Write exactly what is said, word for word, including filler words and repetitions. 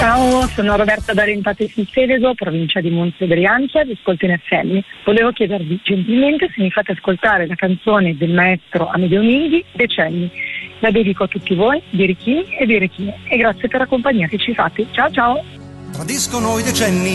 Ciao, sono Roberta da Rientrate sul Seveso, provincia di Monza Brianza, vi ascolto in F M. Volevo chiedervi gentilmente se mi fate ascoltare la canzone del maestro Amedeo Minghi, Decenni. La dedico a tutti voi, birichini e birichine, e grazie per la compagnia che ci fate. Ciao ciao! Tradiscono i decenni